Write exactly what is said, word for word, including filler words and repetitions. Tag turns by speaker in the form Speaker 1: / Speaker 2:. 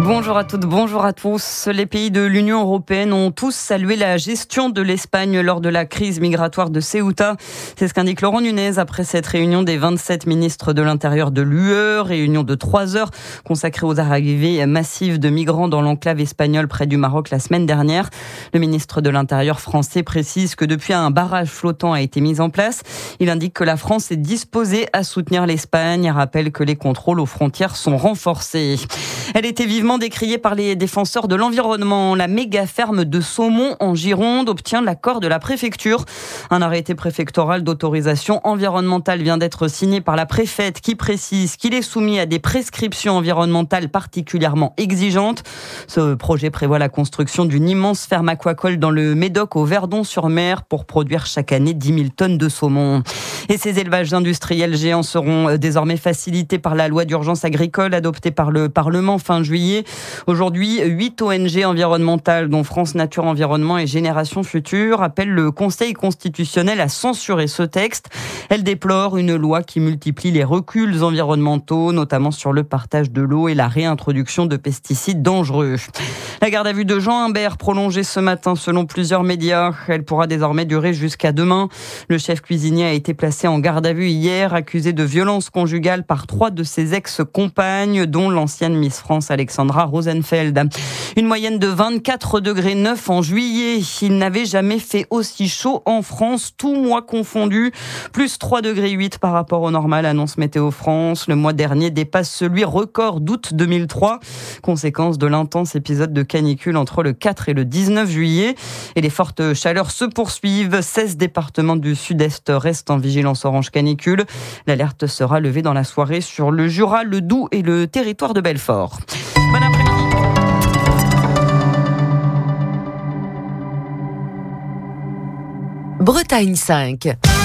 Speaker 1: Bonjour à toutes, bonjour à tous. Les pays de l'Union européenne ont tous salué la gestion de l'Espagne lors de la crise migratoire de Ceuta. C'est ce qu'indique Laurent Nunez après cette réunion des vingt-sept ministres de l'Intérieur de l'U E, réunion de trois heures consacrée aux arrivées massives de migrants dans l'enclave espagnole près du Maroc la semaine dernière. Le ministre de l'Intérieur français précise que depuis un barrage flottant a été mis en place. Il indique que la France est disposée à soutenir l'Espagne et rappelle que les contrôles aux frontières sont renforcés. Elle était vivement décriée par les défenseurs de l'environnement. La méga ferme de Saumont en Gironde obtient l'accord de la préfecture. Un arrêté préfectoral d'autorisation environnementale vient d'être signé par la préfète qui précise qu'il est soumis à des prescriptions environnementales particulièrement exigeantes. Ce projet prévoit la construction d'une immense ferme aquacole dans le Médoc au Verdon-sur-Mer pour produire chaque année dix mille tonnes de saumon. Et ces élevages industriels géants seront désormais facilités par la loi d'urgence agricole adoptée par le Parlement fin juillet. Aujourd'hui, huit O N G environnementales, dont France Nature Environnement et Générations Futures, appellent le Conseil constitutionnel à censurer ce texte. Elles déplorent une loi qui multiplie les reculs environnementaux, notamment sur le partage de l'eau et la réintroduction de pesticides dangereux. La garde à vue de Jean Imbert prolongée ce matin selon plusieurs médias. Elle pourra désormais durer jusqu'à demain. Le chef cuisinier a été placé en garde à vue hier, accusé de violence conjugale par trois de ses ex-compagnes, dont l'ancienne Miss France Alexandra Rosenfeld. Une moyenne de vingt-quatre degrés neuf en juillet. Il n'avait jamais fait aussi chaud en France, tout mois confondu. Plus trois degrés huit par rapport au normal, annonce Météo France. Le mois dernier dépasse celui record d'août deux mille trois. Conséquence de l'intense épisode de canicule entre le quatre et le dix-neuf juillet. Et les fortes chaleurs se poursuivent. seize départements du sud-est restent en vigilance orange canicule. L'alerte sera levée dans la soirée sur le Jura, le Doubs et le territoire de Belfort. Bon après-midi.
Speaker 2: Bretagne cinq.